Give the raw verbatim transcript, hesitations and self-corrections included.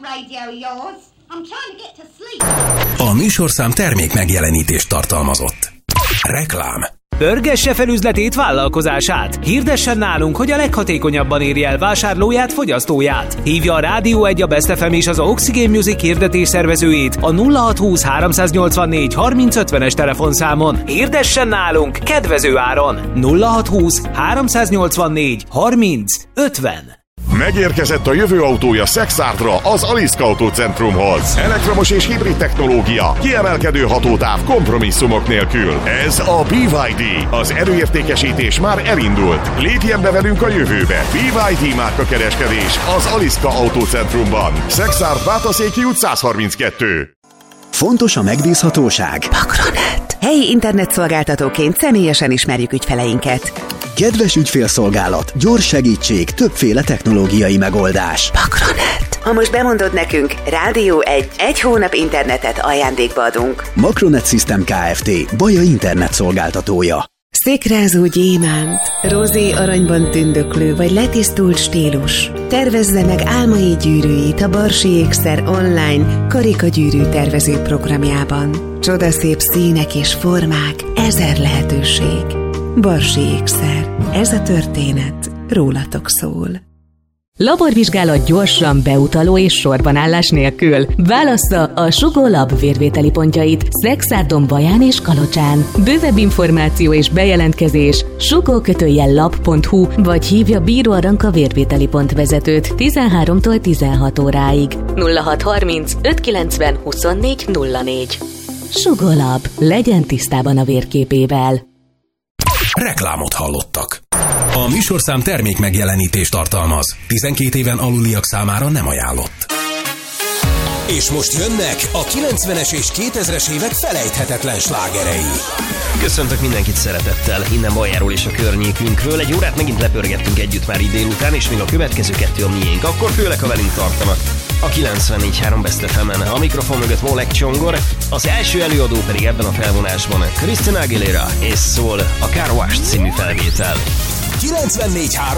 radio yours. I'm trying to get to sleep. A műsorszám termék megjelenítést tartalmazott. Reklám. Pörgesse fel üzletét, vállalkozását. Hirdessen nálunk, hogy a leghatékonyabban érje el vásárlóját, fogyasztóját. Hívja a Rádió egy, a Best ef em és az Oxygen Music hirdetés szervezőjét a nulla hat húsz háromszáznyolcvannégy harminc ötvenes telefonszámon. Hirdessen nálunk kedvező áron. nulla hat húsz háromszáznyolcvannégy harminc ötven. Megérkezett a jövő autója Szexárdra, az Aliszka Autócentrumhoz. Elektromos és hibrid technológia, kiemelkedő hatótáv, kompromisszumok nélkül. Ez a bé vé dé. Az előértékesítés már elindult. Lépjen be velünk a jövőbe. bé vé dé márka kereskedés az Aliszka Autócentrumban. Szexárd, Bátaszéki út száz harminckettő. Fontos a megbízhatóság. Makronet. Helyi internetszolgáltatóként személyesen ismerjük ügyfeleinket. Kedves ügyfélszolgálat, gyors segítség, többféle technológiai megoldás. Makronet. Ha most bemondod nekünk, Rádió egy, egy hónap internetet ajándékba adunk. Makronet System Kft. Baja internet szolgáltatója. Szikrázó gyémánt, rozé aranyban tündöklő vagy letisztult stílus. Tervezze meg álmai gyűrűit a Barsi Ékszer online karikagyűrű tervező programjában. Csodaszép színek és formák, ezer lehetőség. Barsi Ékszer. Ez a történet rólatok szól. Laborvizsgálat gyorsan, beutaló és sorbanállás nélkül. Válassza a Sugó Lab vérvételi pontjait Szexárdon, Baján és Kalocsán. Bővebb információ és bejelentkezés sugó lab pont hu vagy hívja Bíró Aranka vérvételi pont vezetőt tizenháromtól tizenhat óráig. nulla hat harminc öt kilencven huszonnégy nulla négy. Sugó Lab. Legyen tisztában a vérképével. Reklámot hallottak. A műsorszám termék megjelenítést tartalmaz. tizenkét éven aluliak számára nem ajánlott. És most jönnek a kilencvenes és kétezres évek felejthetetlen slágerei. Köszöntök mindenkit szeretettel, innen Bajáról és a környékünkről. Egy órát megint lepörgettünk együtt már így délután, és még a következő kettő a miénk. Akkor főleg, ha velünk tartanak. A kilencvennégy három Best ef em-en a mikrofon mögött Molek Csongor, az első előadó pedig ebben a felvonásban Christina Aguilera, és szól a Car Wash című felvétel. kilencvennégy három